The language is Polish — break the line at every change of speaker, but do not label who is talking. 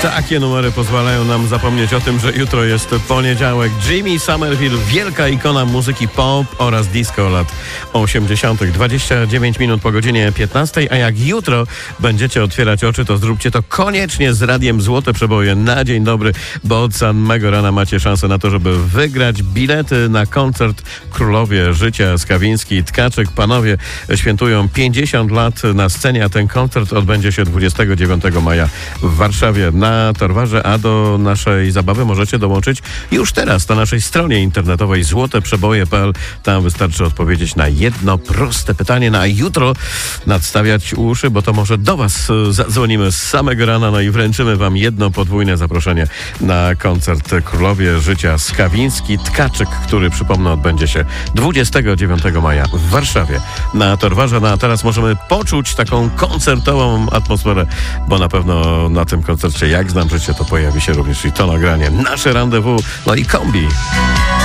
Takie numery pozwalają nam zapomnieć o tym, że jutro jest poniedziałek. Jimmy Somerville, wielka ikona muzyki pop oraz disco lat 80. 29 minut po godzinie 15, a jak jutro będziecie otwierać oczy, to zróbcie to koniecznie z radiem Złote Przeboje na dzień dobry, bo od samego rana macie szansę na to, żeby wygrać bilety na koncert Królowie Życia Skawiński i Tkaczyk. Panowie świętują 50 lat na scenie, a ten koncert odbędzie się 29 maja w Warszawie na Torwarze, a do naszej zabawy możecie dołączyć już teraz na naszej stronie internetowej złoteprzeboje.pl. Tam wystarczy odpowiedzieć na jedno proste pytanie, a jutro nadstawiać uszy, bo to może do was zadzwonimy z samego rana, no i wręczymy wam jedno podwójne zaproszenie na koncert Królowie Życia Skawiński Tkaczyk, który, przypomnę, odbędzie się 29 maja w Warszawie na Torwarze. No a teraz możemy poczuć taką koncertową atmosferę, bo na pewno na tym koncercie Jak znam życie to pojawi się również i to nagranie. Nasze Rendezvous, no i Kombi.